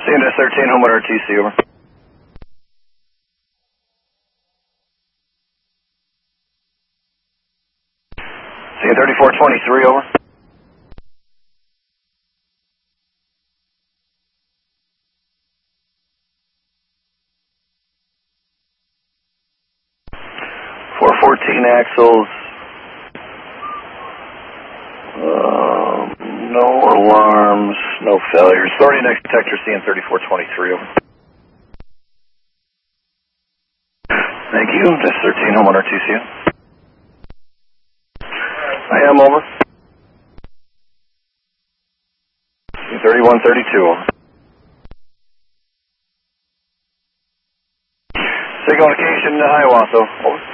CNS-13, home at RTC, over. CN-3423, over. Axles, no alarms, no failures. Authority next detector, CN-3423, over. Thank you, Just 13, home on RTC. I am, over. CN-3132, over. Signal indication to Hiawassee, over.